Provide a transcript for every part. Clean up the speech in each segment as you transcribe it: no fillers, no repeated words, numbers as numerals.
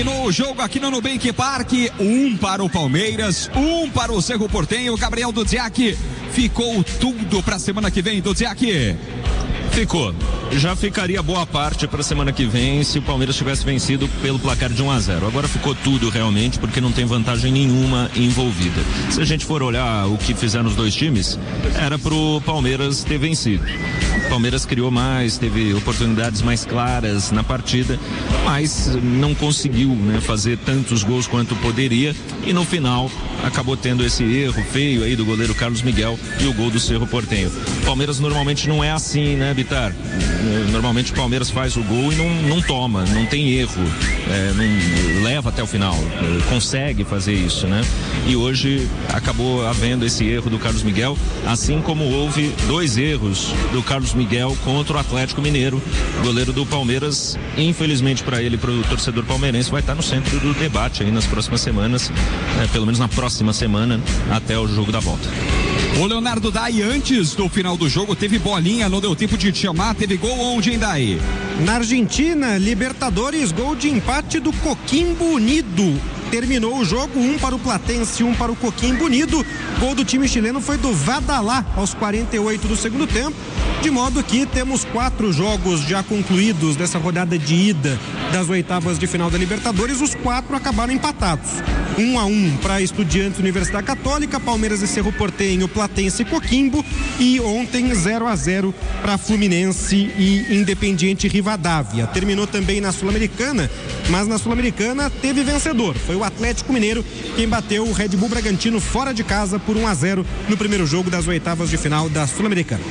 No jogo aqui no Nubank Park, 1 para o Palmeiras, 1 para o Cerro Porteño. Gabriel Dudziak, ficou tudo para a semana que vem, Dudziak? Ficou. Já ficaria boa parte para a semana que vem se o Palmeiras tivesse vencido pelo placar de 1-0. Agora ficou tudo realmente porque não tem vantagem nenhuma envolvida. Se a gente for olhar o que fizeram os dois times, era pro Palmeiras ter vencido. O Palmeiras criou mais, teve oportunidades mais claras na partida, mas não conseguiu, né, fazer tantos gols quanto poderia e no final acabou tendo esse erro feio aí do goleiro Carlos Miguel e o gol do Cerro Porteño. O Palmeiras normalmente não é assim, né, Bitar? Normalmente o Palmeiras faz o gol e não toma, não tem erro, não leva até o final, consegue fazer isso, né? E hoje acabou havendo esse erro do Carlos Miguel, assim como houve 2 erros do Carlos Miguel contra o Atlético Mineiro. O goleiro do Palmeiras, infelizmente para ele, para o torcedor palmeirense, vai estar no centro do debate aí nas próximas semanas, pelo menos na próxima semana, até o jogo da volta. O Leonardo Dai, antes do final do jogo, teve bolinha, não deu tempo de te chamar, teve gol onde, hein, Dai? Na Argentina, Libertadores, gol de empate do Coquimbo Unido. Terminou o jogo, 1 para o Platense, 1 para o Coquimbo Unido. Gol do time chileno foi do Vadalá, aos 48 do segundo tempo. De modo que temos 4 jogos já concluídos dessa rodada de ida das oitavas de final da Libertadores. Os 4 acabaram empatados. 1-1 para Estudiantes Universidade Católica, Palmeiras e Cerro Porteño, Platense e Coquimbo. E ontem 0-0 para Fluminense e Independiente Rivadavia. Terminou também na Sul-Americana, mas na Sul-Americana teve vencedor. Foi o Atlético Mineiro quem bateu o Red Bull Bragantino fora de casa por 1-0 no primeiro jogo das oitavas de final da Sul-Americana.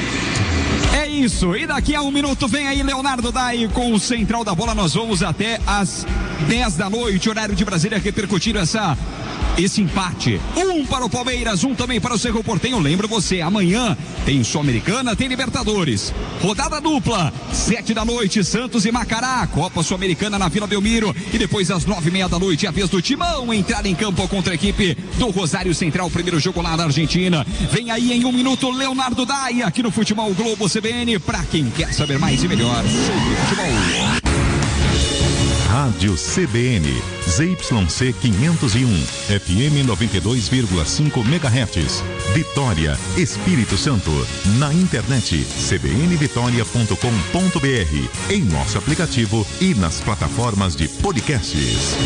É isso, e daqui a 1 minuto vem aí Leonardo Dai com o Central da Bola. Nós vamos até às 10 da noite, horário de Brasília, repercutindo esse empate. 1 para o Palmeiras, 1 também para o Cerro Porteño. Lembro você, amanhã tem Sul-Americana, tem Libertadores. Rodada dupla, 7 da noite, Santos e Macará. Copa Sul-Americana na Vila Belmiro. E depois às 9:30 da noite, a vez do Timão entrar em campo contra a equipe do Rosário Central. Primeiro jogo lá na Argentina. Vem aí em 1 minuto, Leonardo Dai, aqui no Futebol Globo CBN, para quem quer saber mais e melhor sobre futebol. Rádio CBN, ZYC 501, FM 92,5 MHz, Vitória, Espírito Santo. Na internet, cbnvitoria.com.br, em nosso aplicativo e nas plataformas de podcasts.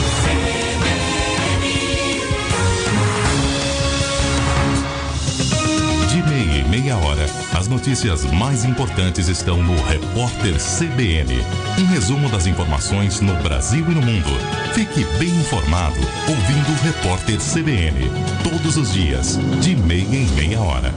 De meia hora, as notícias mais importantes estão no Repórter CBN. Um resumo das informações no Brasil e no mundo. Fique bem informado ouvindo o Repórter CBN. Todos os dias, de meia hora.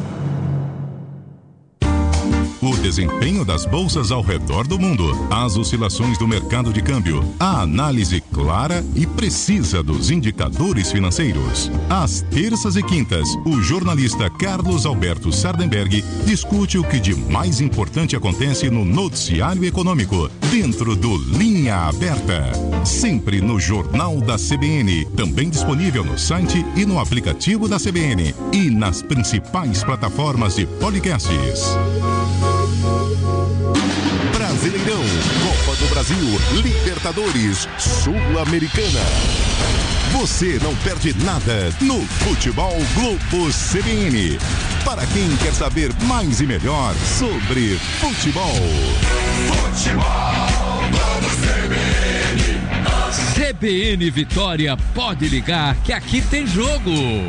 O desempenho das bolsas ao redor do mundo, as oscilações do mercado de câmbio, a análise clara e precisa dos indicadores financeiros. Às terças e quintas, o jornalista Carlos Alberto Sardenberg discute o que de mais importante acontece no noticiário econômico, dentro do Linha Aberta. Sempre no Jornal da CBN, também disponível no site e no aplicativo da CBN e nas principais plataformas de podcasts. Brasileirão, Copa do Brasil, Libertadores, Sul-Americana. Você não perde nada no Futebol Globo CBN. Para quem quer saber mais e melhor sobre futebol. Futebol Globo CBN. CBN Vitória, pode ligar que aqui tem jogo.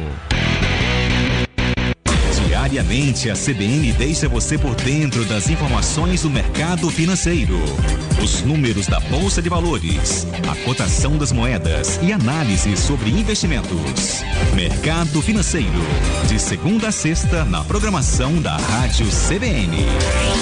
Diariamente, a CBN deixa você por dentro das informações do mercado financeiro. Os números da Bolsa de Valores, a cotação das moedas e análise sobre investimentos. Mercado Financeiro, de segunda a sexta, na programação da Rádio CBN.